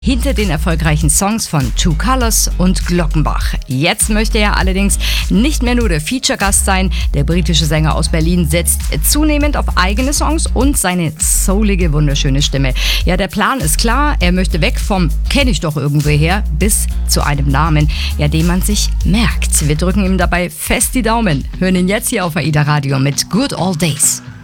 Hinter den erfolgreichen Songs von Two Colors und Glockenbach. Jetzt möchte er allerdings nicht mehr nur der Feature-Gast sein. Der britische Sänger aus Berlin setzt zunehmend auf eigene Songs und seine soulige, wunderschöne Stimme. Ja, der Plan ist klar. Er möchte weg vom "kenn ich doch irgendwoher" bis zu einem Namen, ja, den man sich merkt. Wir drücken ihm dabei fest die Daumen. Hören ihn jetzt hier auf AIDA Radio mit Good Old Days.